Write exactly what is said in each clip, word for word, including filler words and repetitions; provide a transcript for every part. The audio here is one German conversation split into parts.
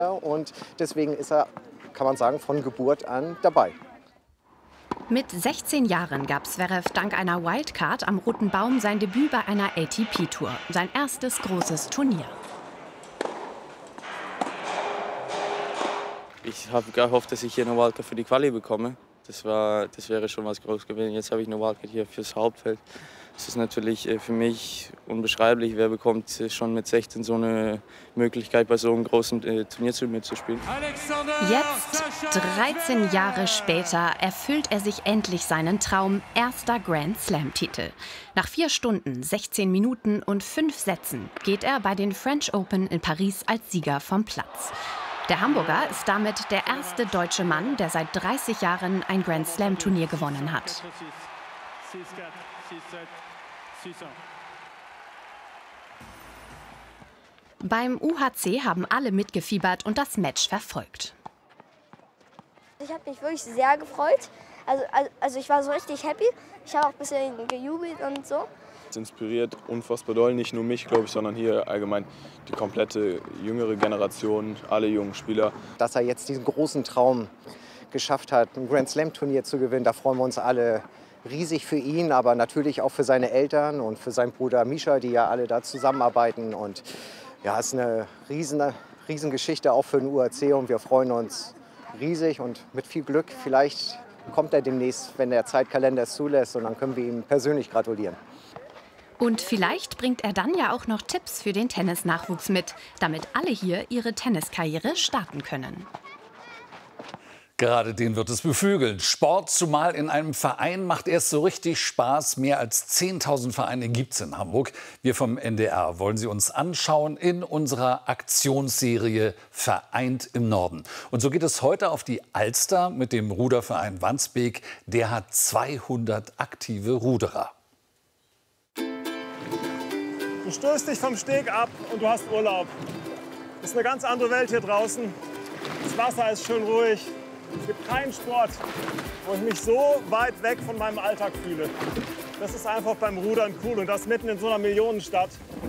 Und deswegen ist er, kann man sagen, von Geburt an dabei. Mit sechzehn Jahren gab Zverev dank einer Wildcard am Roten Baum sein Debüt bei einer A T P-Tour, sein erstes großes Turnier. Ich habe gehofft, dass ich hier eine Wildcard für die Quali bekomme. Das, war, das wäre schon was Großes gewesen. Jetzt habe ich eine Wildcard hier fürs Hauptfeld. Das ist natürlich für mich unbeschreiblich. Wer bekommt schon mit sechzehn so eine Möglichkeit, bei so einem großen Turnier mitzuspielen? Jetzt, dreizehn Jahre später, erfüllt er sich endlich seinen Traum, erster Grand Slam-Titel. Nach vier Stunden, sechzehn Minuten und fünf Sätzen geht er bei den French Open in Paris als Sieger vom Platz. Der Hamburger ist damit der erste deutsche Mann, der seit dreißig Jahren ein Grand Slam-Turnier gewonnen hat. Beim U H C haben alle mitgefiebert und das Match verfolgt. Ich habe mich wirklich sehr gefreut. Also, also ich war so richtig happy. Ich habe auch ein bisschen gejubelt und so. Es inspiriert unfassbar doll, nicht nur mich, glaube ich, sondern hier allgemein die komplette jüngere Generation, alle jungen Spieler. Dass er jetzt diesen großen Traum geschafft hat, ein Grand Slam-Turnier zu gewinnen, da freuen wir uns alle riesig für ihn, aber natürlich auch für seine Eltern und für seinen Bruder Mischa, die ja alle da zusammenarbeiten. Und ja, es ist eine riesen, riesen Geschichte auch für den U H C und wir freuen uns riesig und mit viel Glück. Vielleicht kommt er demnächst, wenn der Zeitkalender es zulässt, und dann können wir ihm persönlich gratulieren. Und vielleicht bringt er dann ja auch noch Tipps für den Tennisnachwuchs mit, damit alle hier ihre Tenniskarriere starten können. Gerade den wird es beflügeln. Sport, zumal in einem Verein, macht erst so richtig Spaß. Mehr als zehntausend Vereine gibt es in Hamburg. Wir vom N D R wollen sie uns anschauen in unserer Aktionsserie Vereint im Norden. Und so geht es heute auf die Alster mit dem Ruderverein Wandsbek. Der hat zweihundert aktive Ruderer. Du stößt dich vom Steg ab und du hast Urlaub. Es ist eine ganz andere Welt hier draußen. Das Wasser ist schön ruhig. Es gibt keinen Sport, wo ich mich so weit weg von meinem Alltag fühle. Das ist einfach beim Rudern cool und das mitten in so einer Millionenstadt.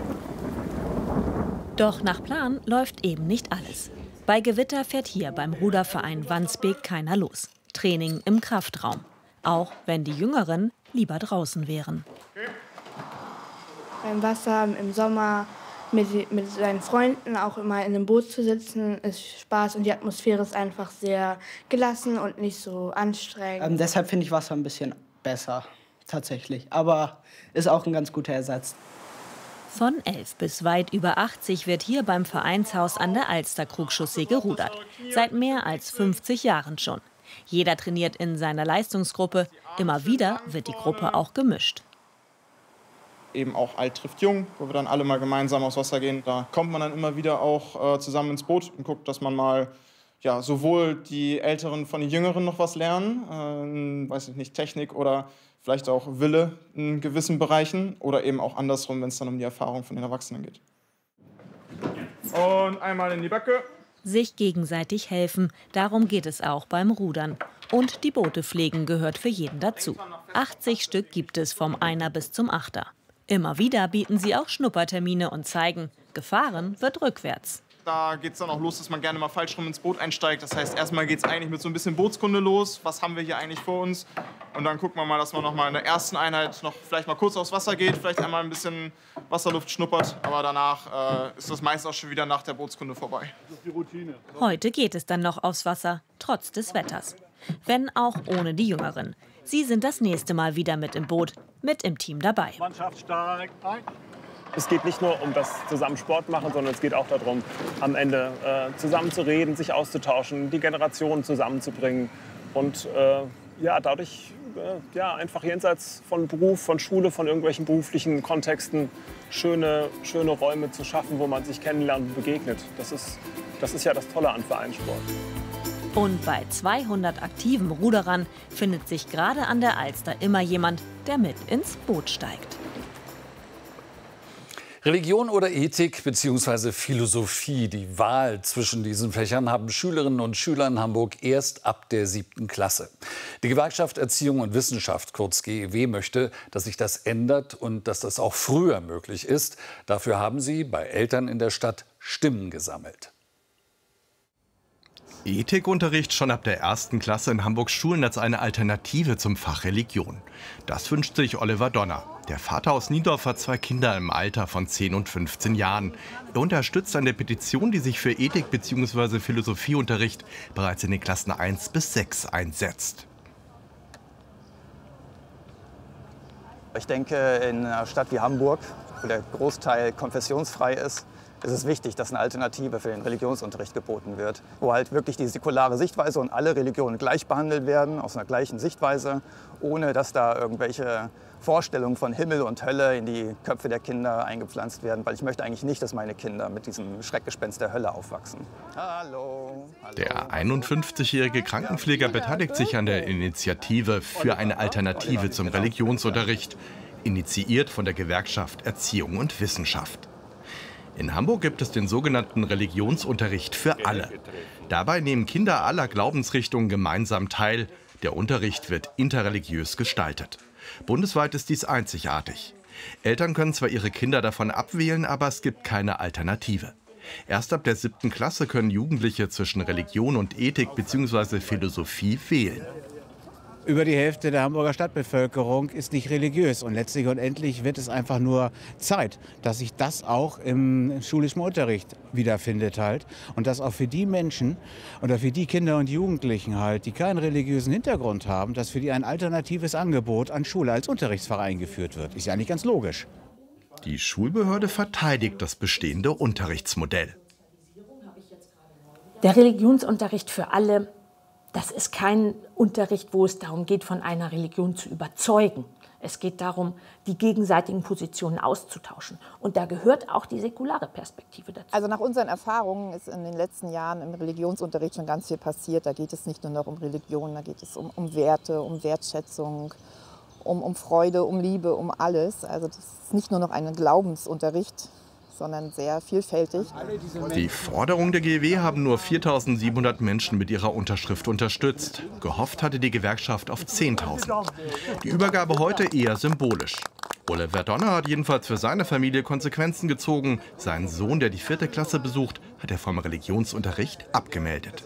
Doch nach Plan läuft eben nicht alles. Bei Gewitter fährt hier beim Ruderverein Wandsbek keiner los. Training im Kraftraum. Auch wenn die Jüngeren lieber draußen wären. Okay. Beim Wasser, im Sommer, mit, mit seinen Freunden auch immer in einem Boot zu sitzen, ist Spaß und die Atmosphäre ist einfach sehr gelassen und nicht so anstrengend. Ähm, deshalb finde ich Wasser ein bisschen besser, tatsächlich. Aber ist auch ein ganz guter Ersatz. Von elf bis weit über achtzig wird hier beim Vereinshaus an der Alster-Krugchaussee gerudert. Seit mehr als fünfzig Jahren schon. Jeder trainiert in seiner Leistungsgruppe. Immer wieder wird die Gruppe auch gemischt. Eben auch Alt trifft Jung, wo wir dann alle mal gemeinsam aufs Wasser gehen. Da kommt man dann immer wieder auch äh, zusammen ins Boot und guckt, dass man mal ja, sowohl die Älteren von den Jüngeren noch was lernen, äh, weiß ich nicht, Technik oder vielleicht auch Wille in gewissen Bereichen oder eben auch andersrum, wenn es dann um die Erfahrung von den Erwachsenen geht. Und einmal in die Böcke. Sich gegenseitig helfen, darum geht es auch beim Rudern. Und die Boote pflegen gehört für jeden dazu. achtzig Stück gibt es vom Einer bis zum Achter. Immer wieder bieten sie auch Schnuppertermine und zeigen, gefahren wird rückwärts. Da geht es dann auch los, dass man gerne mal falsch rum ins Boot einsteigt. Das heißt, erstmal geht es eigentlich mit so ein bisschen Bootskunde los. Was haben wir hier eigentlich vor uns? Und dann gucken wir mal, dass man noch mal in der ersten Einheit noch vielleicht mal kurz aufs Wasser geht, vielleicht einmal ein bisschen Wasserluft schnuppert. Aber danach äh, ist das meist auch schon wieder nach der Bootskunde vorbei. Das ist die Routine. Heute geht es dann noch aufs Wasser, trotz des Wetters. Wenn auch ohne die Jüngeren. Sie sind das nächste Mal wieder mit im Boot, mit im Team dabei. Mannschaft stark ein. Es geht nicht nur um das zusammen Sport machen, sondern es geht auch darum, am Ende äh, zusammen zu reden, sich auszutauschen, die Generationen zusammenzubringen und äh, ja, dadurch äh, ja, einfach jenseits von Beruf, von Schule, von irgendwelchen beruflichen Kontexten schöne, schöne Räume zu schaffen, wo man sich kennenlernt und begegnet. Das ist, das ist ja das Tolle an Vereinssport. Und bei zweihundert aktiven Ruderern findet sich gerade an der Alster immer jemand, der mit ins Boot steigt. Religion oder Ethik bzw. Philosophie, die Wahl zwischen diesen Fächern haben Schülerinnen und Schüler in Hamburg erst ab der siebten Klasse. Die Gewerkschaft Erziehung und Wissenschaft, kurz G E W, möchte, dass sich das ändert und dass das auch früher möglich ist. Dafür haben sie bei Eltern in der Stadt Stimmen gesammelt. Ethikunterricht schon ab der ersten Klasse in Hamburgs Schulen als eine Alternative zum Fach Religion. Das wünscht sich Oliver Donner. Der Vater aus Niendorf hat zwei Kinder im Alter von zehn und fünfzehn Jahren. Er unterstützt eine Petition, die sich für Ethik- bzw. Philosophieunterricht bereits in den Klassen eins bis sechs einsetzt. Ich denke, in einer Stadt wie Hamburg, wo der Großteil konfessionsfrei ist, ist es wichtig, dass eine Alternative für den Religionsunterricht geboten wird, wo halt wirklich die säkulare Sichtweise und alle Religionen gleich behandelt werden, aus einer gleichen Sichtweise, ohne dass da irgendwelche Vorstellungen von Himmel und Hölle in die Köpfe der Kinder eingepflanzt werden, weil ich möchte eigentlich nicht, dass meine Kinder mit diesem Schreckgespenst der Hölle aufwachsen. Hallo, hallo. Der einundfünfzigjährige Krankenpfleger beteiligt sich an der Initiative für eine Alternative zum Religionsunterricht, initiiert von der Gewerkschaft Erziehung und Wissenschaft. In Hamburg gibt es den sogenannten Religionsunterricht für alle. Dabei nehmen Kinder aller Glaubensrichtungen gemeinsam teil. Der Unterricht wird interreligiös gestaltet. Bundesweit ist dies einzigartig. Eltern können zwar ihre Kinder davon abwählen, aber es gibt keine Alternative. Erst ab der siebten Klasse können Jugendliche zwischen Religion und Ethik bzw. Philosophie wählen. Über die Hälfte der Hamburger Stadtbevölkerung ist nicht religiös. Und letztlich und endlich wird es einfach nur Zeit, dass sich das auch im schulischen Unterricht wiederfindet halt. Und dass auch für die Menschen oder für die Kinder und Jugendlichen halt, die keinen religiösen Hintergrund haben, dass für die ein alternatives Angebot an Schule als Unterrichtsfach eingeführt wird. Ist ja nicht ganz logisch. Die Schulbehörde verteidigt das bestehende Unterrichtsmodell. Der Religionsunterricht für alle, das ist kein Unterricht, wo es darum geht, von einer Religion zu überzeugen. Es geht darum, die gegenseitigen Positionen auszutauschen. Und da gehört auch die säkulare Perspektive dazu. Also nach unseren Erfahrungen ist in den letzten Jahren im Religionsunterricht schon ganz viel passiert. Da geht es nicht nur noch um Religion, da geht es um, um Werte, um Wertschätzung, um, um Freude, um Liebe, um alles. Also das ist nicht nur noch ein Glaubensunterricht, sondern sehr vielfältig. Die Forderung der G E W haben nur viertausendsiebenhundert Menschen mit ihrer Unterschrift unterstützt. Gehofft hatte die Gewerkschaft auf zehntausend. Die Übergabe heute eher symbolisch. Oliver Donner hat jedenfalls für seine Familie Konsequenzen gezogen. Seinen Sohn, der die vierte Klasse besucht, hat er vom Religionsunterricht abgemeldet.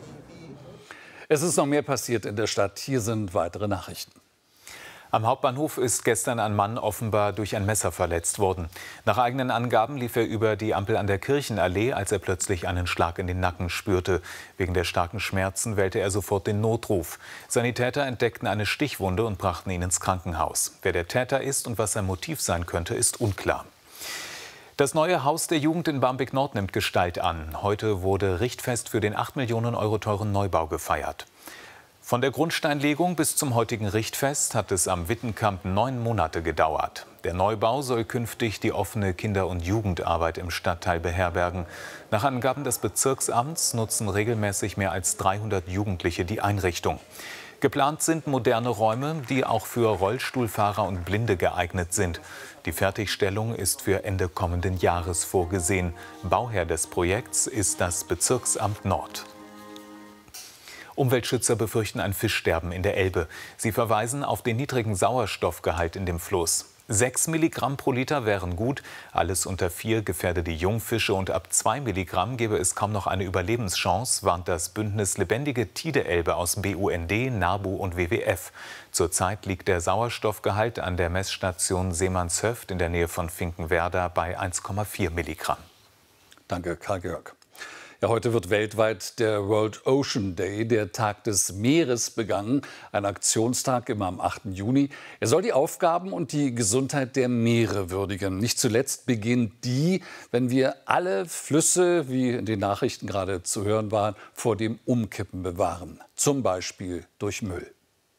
Es ist noch mehr passiert in der Stadt. Hier sind weitere Nachrichten. Am Hauptbahnhof ist gestern ein Mann offenbar durch ein Messer verletzt worden. Nach eigenen Angaben lief er über die Ampel an der Kirchenallee, als er plötzlich einen Schlag in den Nacken spürte. Wegen der starken Schmerzen wählte er sofort den Notruf. Sanitäter entdeckten eine Stichwunde und brachten ihn ins Krankenhaus. Wer der Täter ist und was sein Motiv sein könnte, ist unklar. Das neue Haus der Jugend in Barmbek-Nord nimmt Gestalt an. Heute wurde Richtfest für den acht Millionen Euro teuren Neubau gefeiert. Von der Grundsteinlegung bis zum heutigen Richtfest hat es am Wittenkamp neun Monate gedauert. Der Neubau soll künftig die offene Kinder- und Jugendarbeit im Stadtteil beherbergen. Nach Angaben des Bezirksamts nutzen regelmäßig mehr als dreihundert Jugendliche die Einrichtung. Geplant sind moderne Räume, die auch für Rollstuhlfahrer und Blinde geeignet sind. Die Fertigstellung ist für Ende kommenden Jahres vorgesehen. Bauherr des Projekts ist das Bezirksamt Nord. Umweltschützer befürchten ein Fischsterben in der Elbe. Sie verweisen auf den niedrigen Sauerstoffgehalt in dem Fluss. Sechs Milligramm pro Liter wären gut. Alles unter vier gefährde die Jungfische und ab zwei Milligramm gäbe es kaum noch eine Überlebenschance, warnt das Bündnis Lebendige Tideelbe aus B U N D, NABU und W W F. Zurzeit liegt der Sauerstoffgehalt an der Messstation Seemannshöft in der Nähe von Finkenwerder bei eins Komma vier Milligramm. Danke, Karl-Georg. Ja, heute wird weltweit der World Ocean Day, der Tag des Meeres, begangen. Ein Aktionstag immer am achten Juni. Er soll die Aufgaben und die Gesundheit der Meere würdigen. Nicht zuletzt beginnt die, wenn wir alle Flüsse, wie in den Nachrichten gerade zu hören waren, vor dem Umkippen bewahren. Zum Beispiel durch Müll.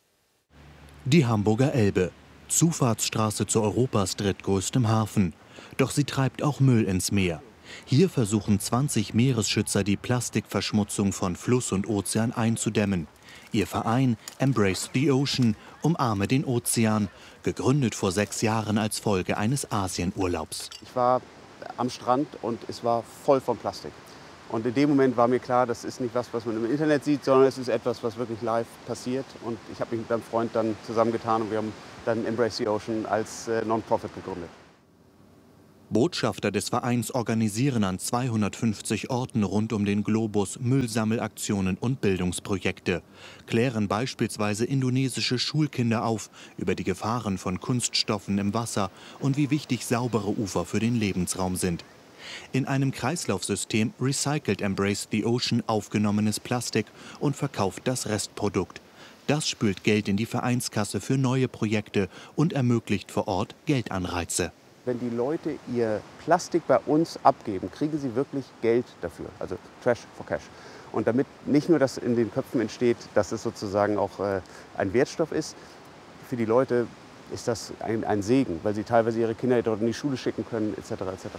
Die Hamburger Elbe, Zufahrtsstraße zu Europas drittgrößtem Hafen. Doch sie treibt auch Müll ins Meer. Hier versuchen zwanzig Meeresschützer, die Plastikverschmutzung von Fluss und Ozean einzudämmen. Ihr Verein Embrace the Ocean, umarme den Ozean, gegründet vor sechs Jahren als Folge eines Asienurlaubs. Ich war am Strand und es war voll von Plastik. Und in dem Moment war mir klar, das ist nicht was, was man im Internet sieht, sondern es ist etwas, was wirklich live passiert. Und ich habe mich mit meinem Freund dann zusammengetan und wir haben dann Embrace the Ocean als äh, Non-Profit gegründet. Botschafter des Vereins organisieren an zweihundertfünfzig Orten rund um den Globus Müllsammelaktionen und Bildungsprojekte, klären beispielsweise indonesische Schulkinder auf über die Gefahren von Kunststoffen im Wasser und wie wichtig saubere Ufer für den Lebensraum sind. In einem Kreislaufsystem recycelt Embrace the Ocean aufgenommenes Plastik und verkauft das Restprodukt. Das spült Geld in die Vereinskasse für neue Projekte und ermöglicht vor Ort Geldanreize. Wenn die Leute ihr Plastik bei uns abgeben, kriegen sie wirklich Geld dafür, also Trash for Cash. Und damit nicht nur das in den Köpfen entsteht, dass es sozusagen auch äh, ein Wertstoff ist, für die Leute ist das ein, ein Segen, weil sie teilweise ihre Kinder dort in die Schule schicken können, et cetera et cetera.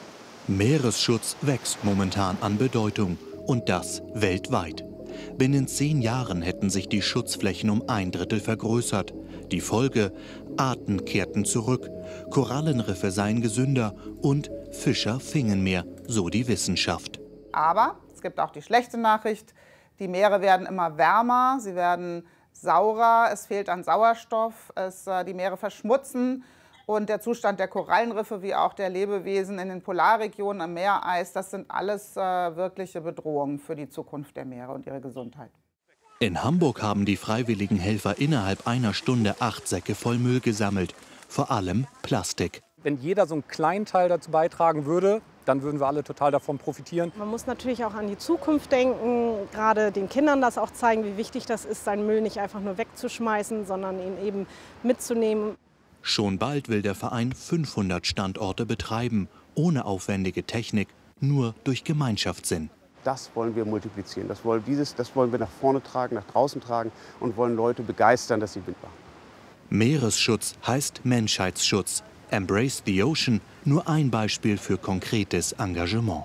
Meeresschutz wächst momentan an Bedeutung, und das weltweit. Binnen zehn Jahren hätten sich die Schutzflächen um ein Drittel vergrößert. Die Folge: Arten kehrten zurück, Korallenriffe seien gesünder und Fischer fingen mehr, so die Wissenschaft. Aber es gibt auch die schlechte Nachricht: Die Meere werden immer wärmer, sie werden saurer, es fehlt an Sauerstoff, es, äh, die Meere verschmutzen. Und der Zustand der Korallenriffe wie auch der Lebewesen in den Polarregionen am Meereis, das sind alles äh, wirkliche Bedrohungen für die Zukunft der Meere und ihre Gesundheit. In Hamburg haben die freiwilligen Helfer innerhalb einer Stunde acht Säcke voll Müll gesammelt. Vor allem Plastik. Wenn jeder so einen kleinen Teil dazu beitragen würde, dann würden wir alle total davon profitieren. Man muss natürlich auch an die Zukunft denken, gerade den Kindern das auch zeigen, wie wichtig das ist, seinen Müll nicht einfach nur wegzuschmeißen, sondern ihn eben mitzunehmen. Schon bald will der Verein fünfhundert Standorte betreiben, ohne aufwendige Technik, nur durch Gemeinschaftssinn. Das wollen wir multiplizieren, das wollen, dieses, das wollen wir nach vorne tragen, nach draußen tragen und wollen Leute begeistern, dass sie mitmachen. Meeresschutz heißt Menschheitsschutz. Embrace the Ocean, nur ein Beispiel für konkretes Engagement.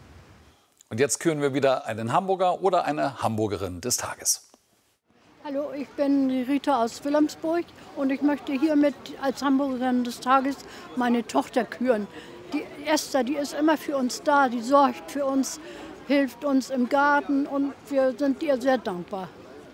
Und jetzt küren wir wieder einen Hamburger oder eine Hamburgerin des Tages. Hallo, ich bin die Rita aus Wilhelmsburg und ich möchte hiermit als Hamburgerin des Tages meine Tochter küren. Die Esther, die ist immer für uns da, die sorgt für uns, hilft uns im Garten und wir sind ihr sehr dankbar.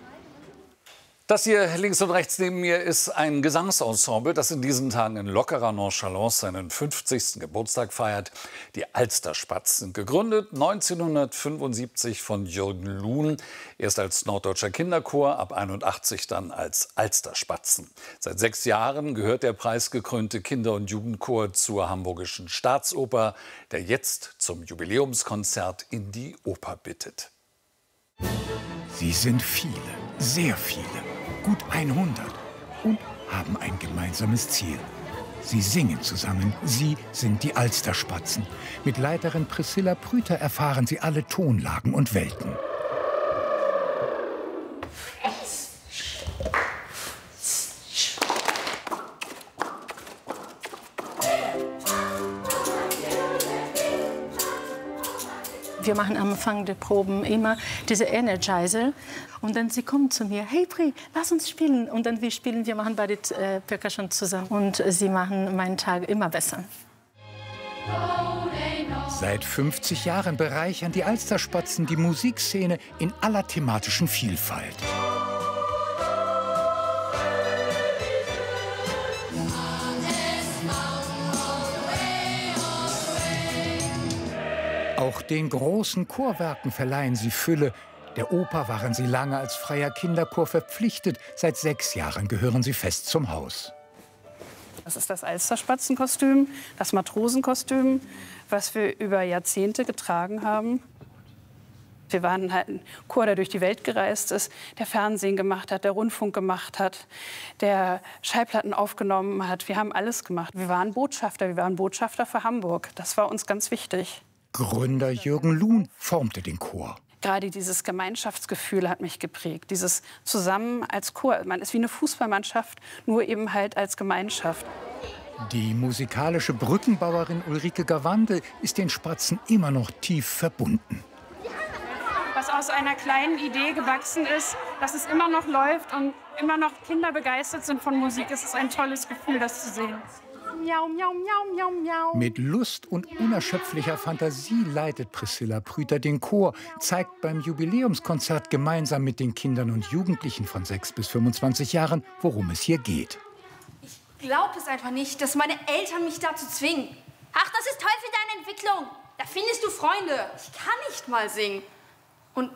Das hier links und rechts neben mir ist ein Gesangsensemble, das in diesen Tagen in lockerer Nonchalance seinen fünfzigsten Geburtstag feiert. Die Alsterspatzen sind gegründet neunzehnhundertfünfundsiebzig von Jürgen Luhn, erst als Norddeutscher Kinderchor, ab einundachtzig dann als Alsterspatzen. Seit sechs Jahren gehört der preisgekrönte Kinder- und Jugendchor zur Hamburgischen Staatsoper, der jetzt zum Jubiläumskonzert in die Oper bittet. Sie sind viele, sehr viele, gut hundert und haben ein gemeinsames Ziel. Sie singen zusammen, sie sind die Alsterspatzen. Mit Leiterin Priscilla Prüter erfahren sie alle Tonlagen und Welten. Wir machen am Anfang der Proben immer diese Energizer. Und dann sie kommen zu mir, hey Pri, lass uns spielen. Und dann wir spielen, wir machen beide äh, Percussion zusammen. Und äh, sie machen meinen Tag immer besser. Seit fünfzig Jahren bereichern die Alsterspatzen die Musikszene in aller thematischen Vielfalt. Auch den großen Chorwerken verleihen sie Fülle. Der Oper waren sie lange als freier Kinderchor verpflichtet. Seit sechs Jahren gehören sie fest zum Haus. Das ist das Alsterspatzenkostüm, das Matrosenkostüm, was wir über Jahrzehnte getragen haben. Wir waren halt ein Chor, der durch die Welt gereist ist, der Fernsehen gemacht hat, der Rundfunk gemacht hat, der Schallplatten aufgenommen hat. Wir haben alles gemacht. Wir waren Botschafter, wir waren Botschafter für Hamburg. Das war uns ganz wichtig. Gründer Jürgen Luhn formte den Chor. Gerade dieses Gemeinschaftsgefühl hat mich geprägt. Dieses Zusammen als Chor. Man ist wie eine Fußballmannschaft, nur eben halt als Gemeinschaft. Die musikalische Brückenbauerin Ulrike Gawande ist den Spatzen immer noch tief verbunden. Was aus einer kleinen Idee gewachsen ist, dass es immer noch läuft und immer noch Kinder begeistert sind von Musik. Es ist ein tolles Gefühl, das zu sehen. Miau, miau, miau, miau, miau. Mit Lust und unerschöpflicher Fantasie leitet Priscilla Prüter den Chor, zeigt beim Jubiläumskonzert gemeinsam mit den Kindern und Jugendlichen von sechs bis fünfundzwanzig Jahren, worum es hier geht. Ich glaube es einfach nicht, dass meine Eltern mich dazu zwingen. Ach, das ist toll für deine Entwicklung. Da findest du Freunde. Ich kann nicht mal singen.